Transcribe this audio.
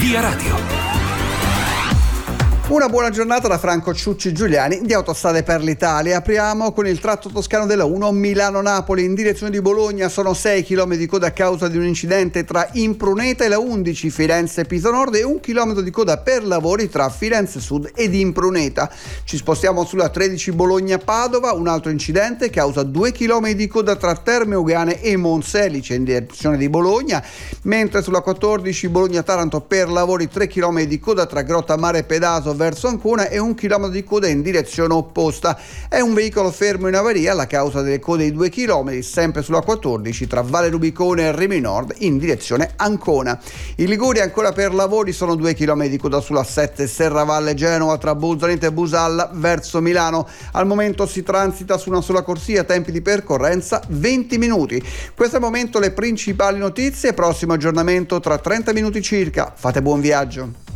Via Radio. Una buona giornata da Franco Ciucci Giuliani di Autostrade per l'Italia. Apriamo con il tratto toscano della 1 Milano-Napoli in direzione di Bologna. Sono 6 km di coda a causa di un incidente tra Impruneta e la 11 Firenze-Pisa Nord e 1 chilometro di coda per lavori tra Firenze Sud ed Impruneta. Ci spostiamo sulla 13 Bologna-Padova, un altro incidente causa 2 km di coda tra Terme Euganee e Monselice in direzione di Bologna, mentre sulla 14 Bologna-Taranto per lavori 3 km di coda tra Grotta Mare Pedaso verso Ancona e 1 chilometro di coda in direzione opposta. È un veicolo fermo in avaria alla causa delle code di 2 km, sempre sulla 14 tra Valle Rubicone e Rimini Nord in direzione Ancona. In Liguria ancora per lavori sono 2 km di coda sulla 7 Serravalle Genova tra Bolzaneto e Busalla verso Milano. Al momento si transita su una sola corsia, tempi di percorrenza 20 minuti. Questo è il momento le principali notizie, prossimo aggiornamento tra 30 minuti circa. Fate buon viaggio.